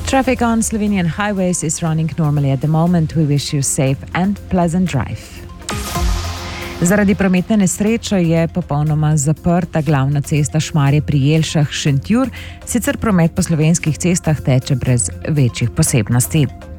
Traffic on Slovenian highways is running normally at the moment. We wish you safe and pleasant drive. Zaradi prometne nesreče je popolnoma zaprta glavna cesta Šmarje pri Jelšah Šentjur, sicer promet po slovenskih cestah teče brez večjih posebnosti.